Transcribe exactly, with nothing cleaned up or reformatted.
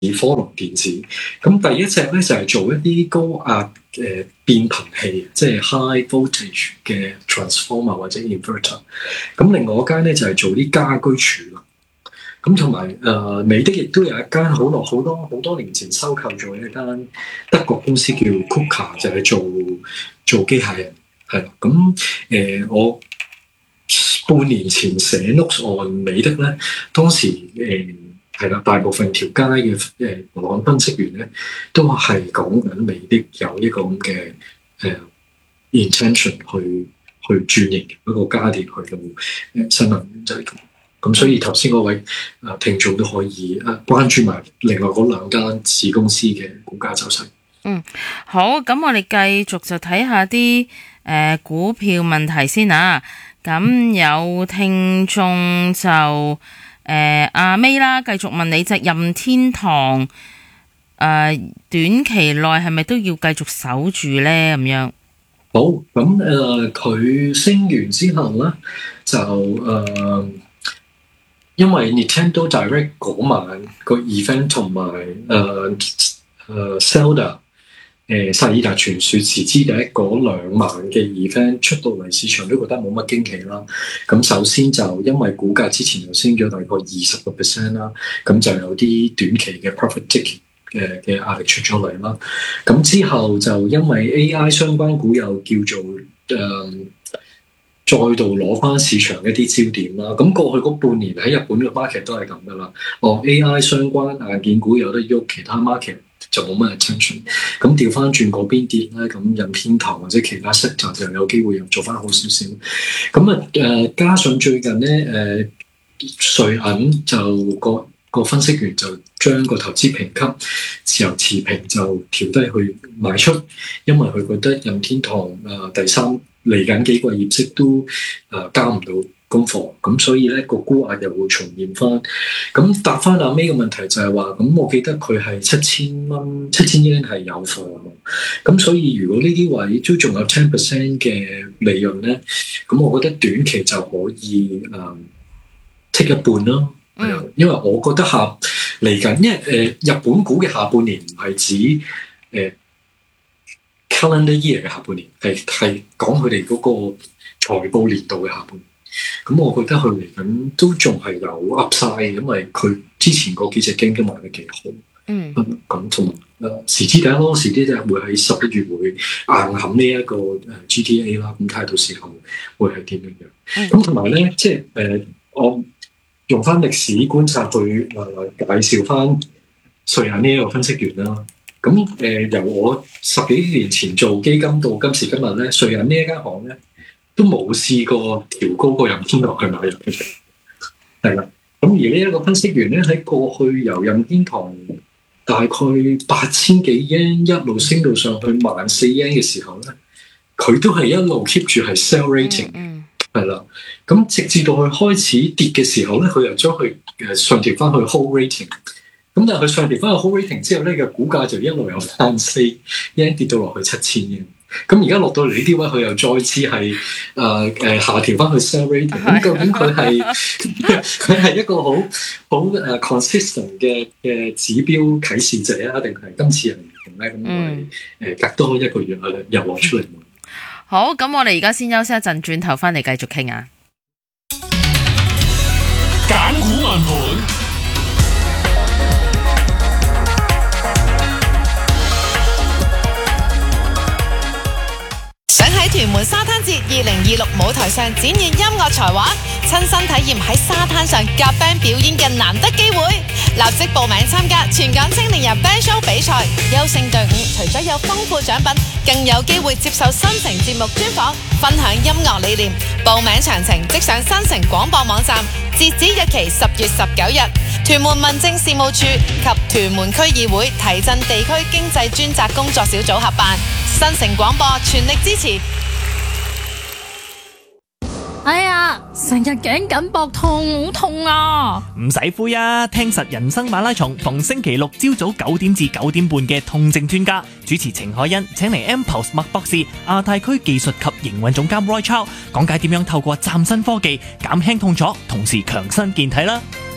科龍電子。咁第一隻咧就係、是、做一啲高壓嘅變頻器，即係 high voltage 嘅 transformer 或者 inverter。咁另外一間咧就係、是、做啲家居儲能。咁同埋誒美的亦都有一間好耐好多好多年前收購咗一間德國公司叫 Kuka， 就係做做機械人，係啦。咁誒、呃、我半年前寫 notes on 美的咧，當時誒係啦，大部分條街嘅誒網絡分析員咧都係講緊美的有一個咁嘅誒 intention 去去轉型一個家電去到誒新能源就係咁。咁所以頭先嗰位啊聽眾都可以啊關注埋另外嗰兩間子公司嘅股價走勢。 嗯，好，咁我哋繼續就睇下啲誒、呃、股票問題先啊。咁有聽眾就誒阿 May 啦，繼續問你隻任天堂誒、呃、短期內係咪都要繼續守住咧？咁樣好，咁誒佢升完之後咧就誒。呃因為 Nintendo Direct 嗰晚個 event 同埋誒誒 Zelda 誒薩爾達傳說時之第一嗰兩晚嘅 event 出到嚟，市場都覺得冇乜驚喜啦。咁首先就因為股價之前又升咗大概二十個 percent 啦，咁就有啲短期嘅 profit taking 嘅嘅壓力出咗嚟啦。咁之後就因為 A I 相關股又叫做誒。呃再度攞翻市場一啲焦點啦，咁過去嗰半年喺日本嘅 market 都係咁噶啦。哦 A I 相關硬件股有得喐，其他 market 就冇乜 attention。咁調翻轉嗰邊跌咧，咁任天堂或者其他 sector 就有機會又做翻好少少。咁啊誒，加上最近咧誒，瑞銀就個個分析員就將個投資評級自由持平就調低去賣出，因為佢覺得任天堂誒、呃、第三。嚟緊幾個業績都誒、呃、交唔到功課，咁所以咧個沽壓又會重現翻。咁答翻阿 May 嘅問題就係話，咁我記得佢係七千蚊，七千 yen 係有貨，咁所以如果呢啲位都仲有 ten percent 嘅利潤咧，咁我覺得短期就可以誒 take、呃、一半咯。嗯，因為我覺得下嚟緊，因為誒、呃、日本股嘅下半年唔係指誒。呃calendar year 嘅下半年係係講佢哋嗰個財報年度嘅下半年，咁我覺得佢嚟緊都仲係有 upside，因為佢之前嗰幾隻 game 都賣得幾好。嗯，咁同埋誒時之第一咯，時之第一會喺十一月會硬冚呢一個誒 G T A 啦，咁睇下到時候會係點樣樣。咁同埋咧，即係誒、呃、我用翻歷史觀察去誒、呃、介紹翻瑞銀呢一個分析員啦。咁誒、呃、由我十幾年前做基金到今時今日咧，瑞銀呢一間行咧都冇試過調高個任天堂去買入嘅，係啦。咁而呢一個分析員咧喺過去由任天堂大概八千幾 yen 一路升到上去萬四 yen 嘅時候咧，佢都係一路 keep 住係 sell rating，係啦。咁直至到佢開始跌嘅時候咧，佢又將佢誒上調翻去 hold rating。咁但係佢上調翻個 hold rating 之後咧，嘅股價就一路由萬四 yen 跌到落去七千 yen。咁而家落到嚟呢啲位，佢又再次係誒誒下調翻去 sell rating。咁究竟佢係佢係一個好好誒 consistent 嘅嘅指標啟示者啊，定係今次人唔同咧？咁我哋誒隔多一個月又攞出嚟。 好，咁我哋而家先休息一陣，轉頭翻嚟繼續傾啊。 揀股問盤。 喺屯門沙灘節二零二六舞台上展現音樂才華，親身體驗喺沙灘上夾 band 表演嘅難得機會，立即報名參加全港青年人 band show 比賽。優勝隊伍除咗有豐富獎品，更有機會接受新城節目專訪，分享音樂理念。報名詳情即上新城廣播網站，截止日期十月十九日。屯門民政事務處及屯門區議會提振地區經濟專責工作小組合辦，新城廣播全力支持。 哎呀，成日頸緊膊痛，好痛啊！ 唔使灰啊，聽實人生馬拉松，逢星期六朝早九點至九點半嘅痛症專家主持程海欣，請嚟 M-Pulse 麥博士、亞太區技術及營運總監 Roy Chow 講解點樣透過嶄新科技減輕痛楚，同時強身健體啦。